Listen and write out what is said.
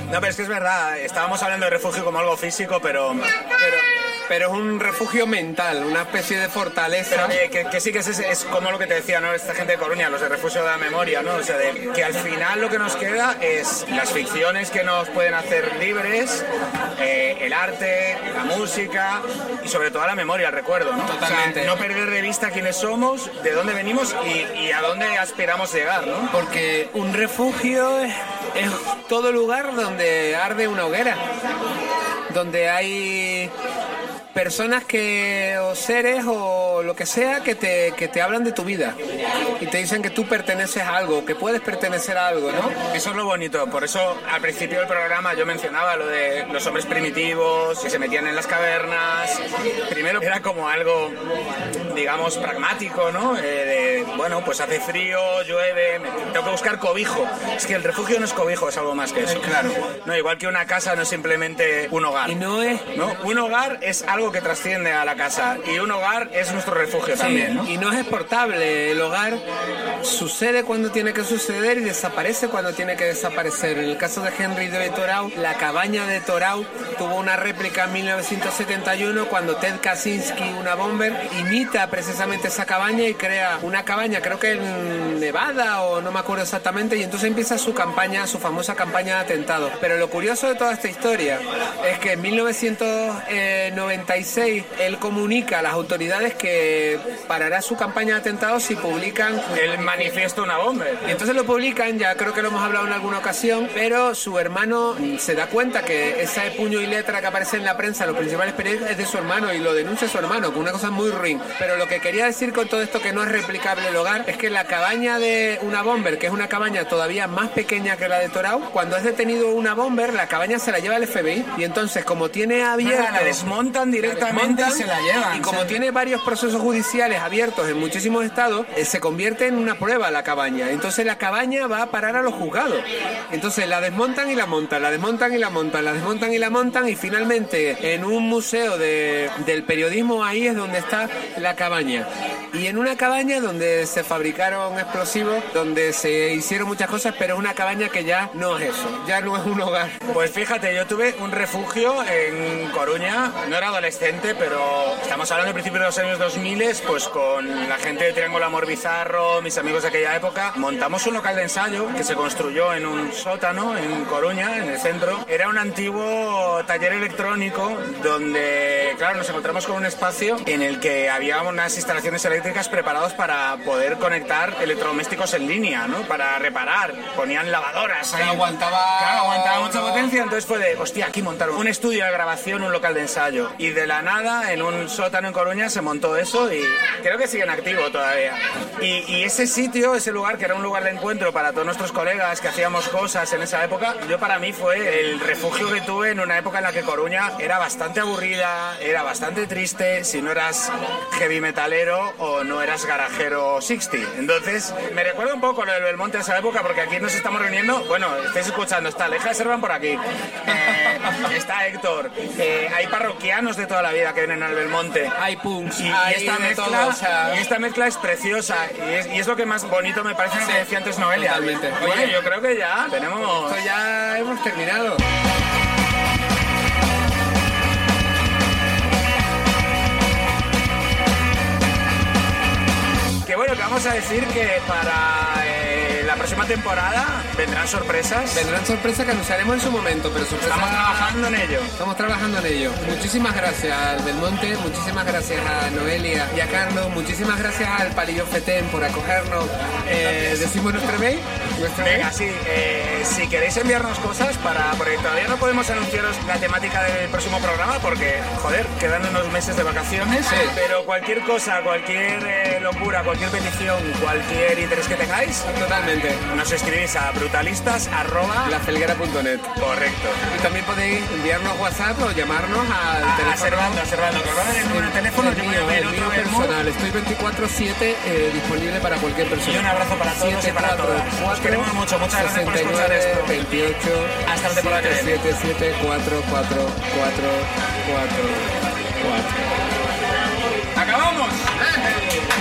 No, pero es que es verdad, estábamos hablando de refugio como algo físico, pero es un refugio mental, una especie de fortaleza. Pero que sí que es como lo que te decía, ¿no? Esta gente de Coruña, los de refugio de la memoria, ¿no? O sea, que al final lo que nos queda es las ficciones que nos pueden hacer libres, el arte, la música y sobre todo la memoria, el recuerdo, ¿no? Totalmente. O sea, no perder de vista quiénes somos, de dónde venimos y a dónde aspiramos llegar, ¿no? Porque un refugio es todo lugar donde arde una hoguera, donde hay personas o seres o lo que sea que te hablan de tu vida y te dicen que tú perteneces a algo, que puedes pertenecer a algo, ¿no? Eso es lo bonito, por eso al principio del programa yo mencionaba lo de los hombres primitivos que se metían en las cavernas. Primero era como algo, digamos, pragmático, ¿no? Bueno, pues hace frío, llueve, tengo que buscar cobijo. Es que el refugio no es cobijo, es algo más que eso. Claro. No, igual que una casa no es simplemente un hogar. Y no es... ¿no? Un hogar es algo que trasciende a la casa y un hogar es nuestro refugio también, ¿no? Y no es exportable. El hogar sucede cuando tiene que suceder y desaparece cuando tiene que desaparecer. En el caso de Henry de Thorau, la cabaña de Thorau tuvo una réplica en 1971 cuando Ted Kaczynski, una bomber, imita precisamente esa cabaña y crea una cabaña, creo que en Nevada o no me acuerdo exactamente, y entonces empieza su famosa campaña de atentados. Pero lo curioso de toda esta historia es que en 1996 él comunica a las autoridades que parará su campaña de atentados si publican el manifiesto Una Bomber. Y entonces lo publican, ya creo que lo hemos hablado en alguna ocasión, pero su hermano se da cuenta que ese puño y letra que aparece en la prensa, los principales periódicos, es de su hermano y lo denuncia su hermano, con una cosa muy ruin. Pero lo que quería decir con todo esto que no es replicable el hogar es que la cabaña de Una Bomber, que es una cabaña todavía más pequeña que la de Thorau, cuando es detenido Una Bomber, la cabaña se la lleva el FBI y entonces como tiene abierto... La desmontan directamente y se la llevan. Y como tiene varios procesos judiciales abiertos en muchísimos estados, se convierte en una prueba la cabaña. Entonces la cabaña va a parar a los juzgados. Entonces la desmontan y la montan, la desmontan y la montan, la desmontan y la montan y finalmente en un museo del periodismo ahí es donde está la cabaña. Y en una cabaña donde se fabricaron explosivos, donde se hicieron muchas cosas, pero es una cabaña que ya no es eso, ya no es un hogar. Pues fíjate, yo tuve un refugio en Coruña, no era adolescente, pero estamos hablando de principios de los años 2000, pues con la gente de Triángulo Amor Bizarro, mis amigos de aquella época, montamos un local de ensayo que se construyó en un sótano en Coruña, en el centro. Era un antiguo taller electrónico donde, claro, nos encontramos con un espacio en el que había unas instalaciones eléctricas preparados para poder conectar electrodomésticos en línea, ¿no? Para reparar, ponían lavadoras. Pero aguantaba mucha potencia, entonces fue de, hostia, aquí montaron un estudio de grabación, un local de ensayo. Y de la nada, en un sótano en Coruña, se montó eso y creo que sigue en activo todavía. Y ese sitio, ese lugar, que era un lugar de encuentro para todos nuestros colegas que hacíamos cosas en esa época, para mí fue el refugio que tuve en una época en la que Coruña era bastante aburrida, era bastante triste, si no eras heavy metalero o no eras garajero 60. Entonces, me recuerda un poco lo del Belmonte de esa época, porque aquí nos estamos reuniendo, bueno, estáis escuchando, está Aleja de Servan por aquí, está Héctor, hay parroquianos de toda la vida que vienen al Belmonte. Hay punks, y hay esta de mezcla, todo, o sea... y esta mezcla es preciosa y es lo que más bonito me parece, lo que decía antes Noelia. Totalmente. Oye, yo creo que ya tenemos... Esto ya hemos terminado. Que bueno, que vamos a decir que para la próxima temporada vendrán sorpresas. Vendrán sorpresas que anunciaremos en su momento, pero sorpresas... Estamos trabajando en ello. Estamos trabajando en ello. Muchísimas gracias al Belmonte, muchísimas gracias a Noelia y a Carlos, muchísimas gracias al Palillo Fetén por acogernos. Decimos nuestro mail. Venga, sí, si queréis enviarnos cosas porque todavía no podemos anunciaros la temática del próximo programa porque, joder, quedan unos meses de vacaciones, sí. Pero cualquier cosa, cualquier locura, cualquier petición, cualquier interés que tengáis, totalmente. Nos escribís a brutalistas@lafelguera.net. Correcto. Y también podéis enviarnos WhatsApp o llamarnos al teléfono. Servando, que os va a dar el teléfono, el mío personal. Estoy 24/7 disponible para cualquier persona. Y un abrazo para todos y para todas. Os queremos mucho, muchas gracias por escuchar esto. 28 hasta la temporada que viene. 77 4 4 4 4 4. ¡Acabamos!